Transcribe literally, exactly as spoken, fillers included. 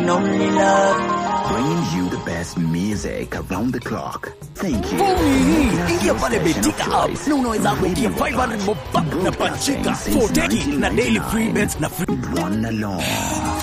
and only love. Bringing you the best music around the clock. Thank you. Ingia pale Betika app na unaweza kukia five hundred mobile na pachika for taking na daily free bets na free one alone.